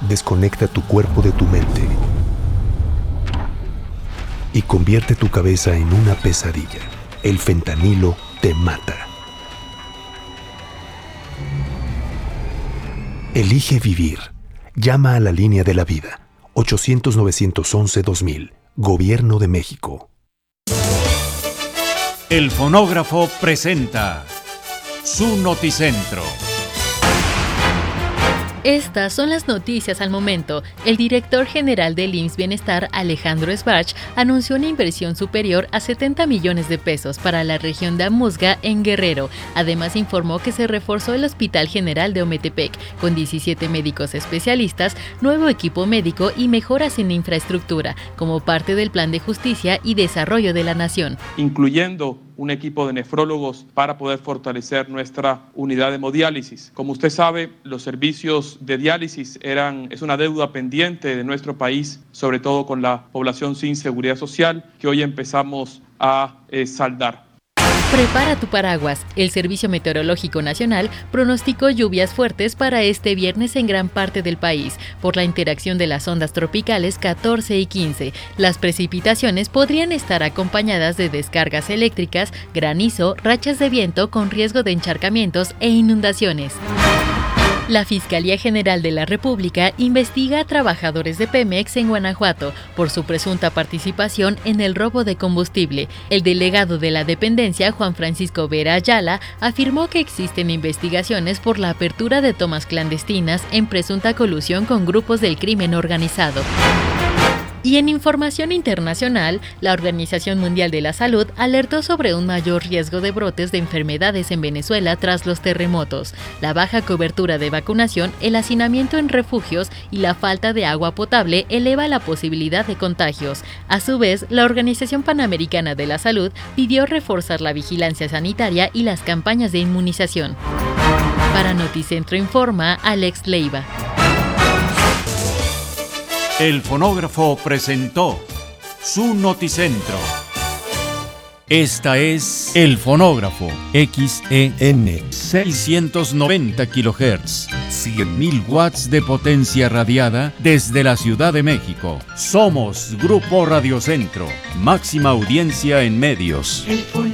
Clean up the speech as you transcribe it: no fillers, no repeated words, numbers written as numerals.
desconecta tu cuerpo de tu mente y convierte tu cabeza en una pesadilla. El fentanilo te mata. Elige vivir. Llama a la línea de la vida. 800-911-2000. Gobierno de México. El Fonógrafo presenta su Noticentro. Estas son las noticias al momento. El director general del IMSS Bienestar, Alejandro Sbarch, anunció una inversión superior a 70 millones de pesos para la región de Amuzga, en Guerrero. Además, informó que se reforzó el Hospital General de Ometepec con 17 médicos especialistas, nuevo equipo médico y mejoras en infraestructura, como parte del Plan de Justicia y Desarrollo de la Nación. Incluyendo un equipo de nefrólogos para poder fortalecer nuestra unidad de hemodiálisis. Como usted sabe, los servicios de diálisis es una deuda pendiente de nuestro país, sobre todo con la población sin seguridad social, que hoy empezamos a saldar. Prepara tu paraguas. El Servicio Meteorológico Nacional pronosticó lluvias fuertes para este viernes en gran parte del país, por la interacción de las ondas tropicales 14 y 15. Las precipitaciones podrían estar acompañadas de descargas eléctricas, granizo, rachas de viento con riesgo de encharcamientos e inundaciones. La Fiscalía General de la República investiga a trabajadores de Pemex en Guanajuato por su presunta participación en el robo de combustible. El delegado de la dependencia, Juan Francisco Vera Ayala, afirmó que existen investigaciones por la apertura de tomas clandestinas en presunta colusión con grupos del crimen organizado. Y en información internacional, la Organización Mundial de la Salud alertó sobre un mayor riesgo de brotes de enfermedades en Venezuela tras los terremotos, la baja cobertura de vacunación, el hacinamiento en refugios y la falta de agua potable eleva la posibilidad de contagios. A su vez, la Organización Panamericana de la Salud pidió reforzar la vigilancia sanitaria y las campañas de inmunización. Para Noticentro informa Alex Leiva. El Fonógrafo presentó su Noticentro. Esta es El Fonógrafo, XEN 690 kHz, 100.000 watts de potencia radiada desde la Ciudad de México. Somos Grupo Radio Centro, máxima audiencia en medios.